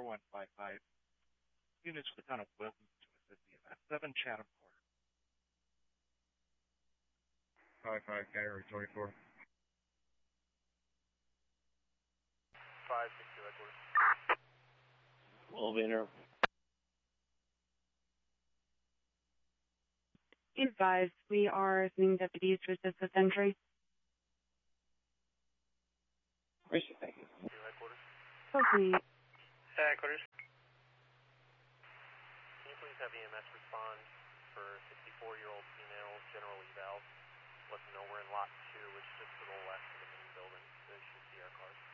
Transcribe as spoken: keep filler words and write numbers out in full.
one five five. Units for the town of Wilton to assist the event. seven Chatham Court. five five, category twenty-four. five six two, headquarters. Elevator. Advised, we are sending deputies to assist with entry. Appreciate it, thank you. Two, headquarters. Okay. Headquarters. Can you please have E M S respond for sixty-four-year-old female, general eval? Let them know we're in lot two, which is just to the left of the main building. They should see our cars.